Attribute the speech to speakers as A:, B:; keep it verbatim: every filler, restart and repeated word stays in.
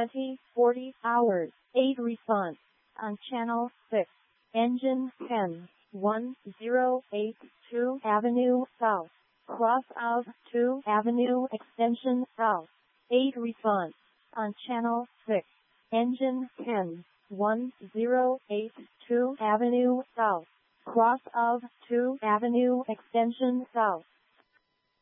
A: twenty forty hours. eight response. On channel six. Engine ten. one zero eight two Avenue South. Cross of two Avenue Extension South. eight response. On channel six. Engine ten. one zero eight two Avenue South. Cross of two Avenue Extension South.